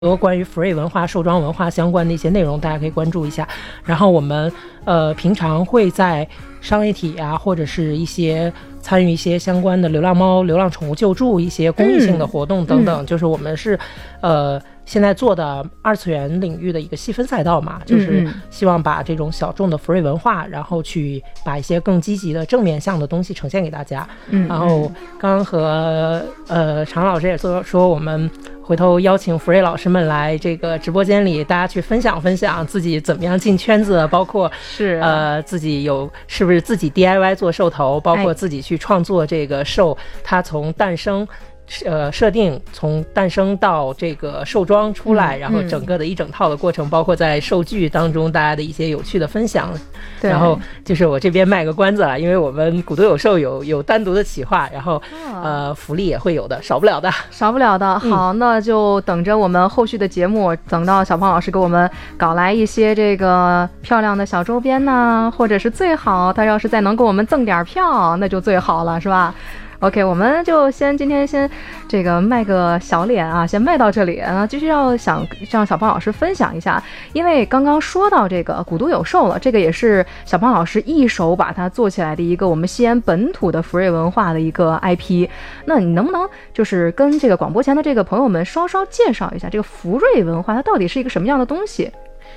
多关于 Free 文化、兽装文化相关的一些内容，大家可以关注一下。然后我们平常会在商业体啊，或者是一些参与一些相关的流浪猫、流浪宠物救助一些公益性的活动等等，就是我们是现在做的二次元领域的一个细分赛道嘛，就是希望把这种小众的 Free 文化，然后去把一些更积极的正面向的东西呈现给大家。然后刚刚和常老师也说我们回头邀请 Free 老师们来这个直播间里，大家去分享分享自己怎么样进圈子，包括是自己是不是自己 DIY 做兽头，包括自己去创作这个兽，它从诞生设定从诞生到这个兽装出来，然后整个的一整套的过程，包括在兽剧当中大家的一些有趣的分享。然后就是我这边卖个关子了，因为我们古都有兽有单独的企划，然后福利也会有的，少不了的。 好，那就等着我们后续的节目，等到小胖老师给我们搞来一些这个漂亮的小周边呢，或者是最好他要是再能给我们赠点票，那就最好了，是吧？OK， 我们就今天先这个卖个小脸啊，先卖到这里啊。继续想让小胖老师分享一下，因为刚刚说到这个古都有兽了，这个也是小胖老师一手把它做起来的一个我们西安本土的福瑞文化的一个 IP。那你能不能就是跟这个广播前的这个朋友们稍稍介绍一下这个福瑞文化它到底是一个什么样的东西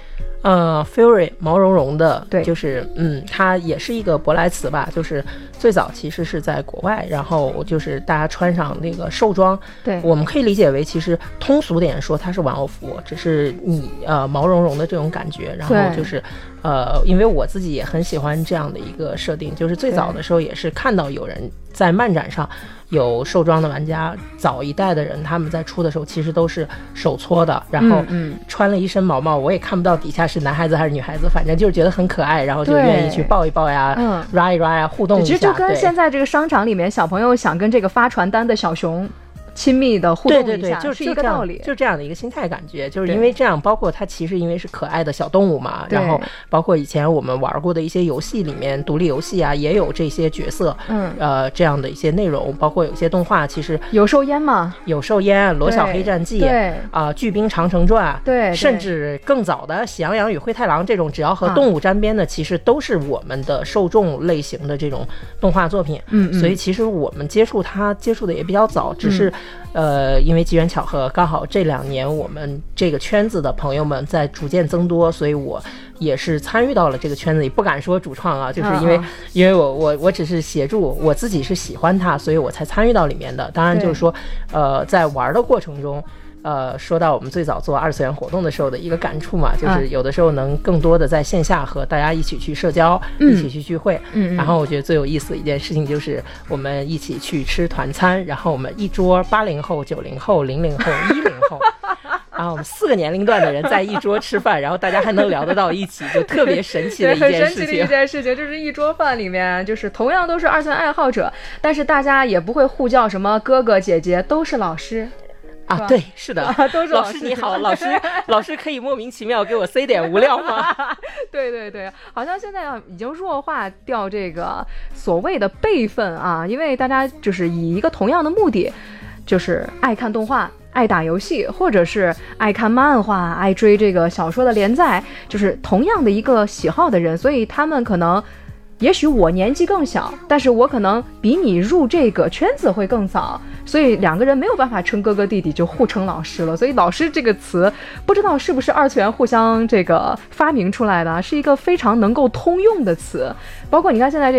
？Fury 毛茸茸的， 对， 就是它也是一个舶来词吧，就是最早其实是在国外，然后就是大家穿上那个兽装， 对， 我们可以理解为其实通俗点说它是玩偶服，只是你毛茸茸的这种感觉，然后就是因为我自己也很喜欢这样的一个设定，就是最早的时候也是看到有人在漫展上有兽装的玩家，早一代的人他们在出的时候其实都是手搓的，然后穿了一身毛毛，我也看不到底下是男孩子还是女孩子，反正就是觉得很可爱，然后就愿意去抱一抱呀，拉一拉呀，互动一下。 其实就跟现在这个商场里面小朋友想跟这个发传单的小熊亲密的互动一下， 对， 是一个道理， 就这样的一个心态感觉，就是因为这样，包括它其实因为是可爱的小动物嘛，然后包括以前我们玩过的一些游戏里面，独立游戏啊，也有这些角色，这样的一些内容，包括有些动画，其实有兽烟嘛， 有兽烟，罗小黑战记， 对巨兵长城传， 对， 甚至更早的喜羊羊与灰太狼这种，只要和动物沾边的，其实都是我们的受众类型的这种动画作品，所以其实我们接触的也比较早，只是因为机缘巧合，刚好这2年我们这个圈子的朋友们在逐渐增多，所以我也是参与到了这个圈子里，不敢说主创啊，就是因为我只是协助，我自己是喜欢它，所以我才参与到里面的。当然就是说在玩的过程中说到我们最早做二次元活动的时候的一个感触嘛，就是有的时候能更多的在线下和大家一起去社交，一起去聚会，然后我觉得最有意思的一件事情就是我们一起去吃团餐，然后我们一桌80后、90后、00后、10后然后我们4个年龄段的人在一桌吃饭，然后大家还能聊得到一起，就特别神奇的一件事情。 很神奇的一件事情，就是一桌饭里面，就是同样都是二次元爱好者，但是大家也不会互叫什么哥哥姐姐，都是老师。 对，是的， 都是老师你好，老师可以莫名其妙给我塞点无料吗？ 对，好像现在已经弱化掉这个所谓的辈分啊，因为大家就是以一个同样的目的，就是爱看动画、爱打游戏，或者是爱看漫画、爱追这个小说的连载，就是同样的一个喜好的人，所以他们可能也许我年纪更小，但是我可能比你入这个圈子会更早，所以2个人没有办法称哥哥弟弟，就互称老师了。所以老师这个词不知道是不是二次元互相这个发明出来的，是一个非常能够通用的词。包括你看现在这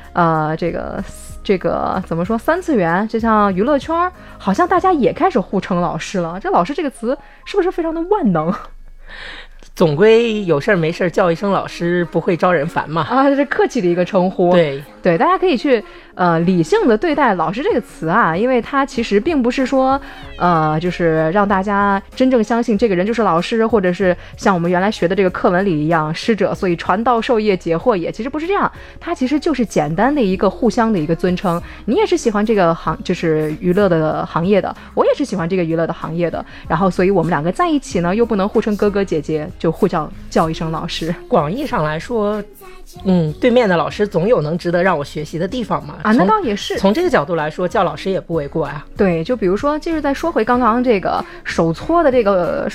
个怎么说，3次元就像娱乐圈，好像大家也开始互称老师了。这老师这个词是不是非常的万能？ 总归有事没事叫一声老师不会招人烦嘛。 这是客气的一个称呼。对，大家可以去理性的对待老师这个词啊，因为它其实并不是说就是让大家真正相信这个人就是老师，或者是像我们原来学的这个课文里一样，师者所以传道授业解惑也，其实不是这样，它其实就是简单的一个互相的一个尊称。你也是喜欢这个就是娱乐的行业的，我也是喜欢这个娱乐的行业的，然后所以我们2个在一起呢又不能互称哥哥姐姐， 就互叫一声老师。 广义上来说，对面的老师总有能值得让我学习的地方嘛。 那倒也是。 从这个角度来说，叫老师也不为过呀。 对，就比如说，就是再说回刚刚这个手搓的这个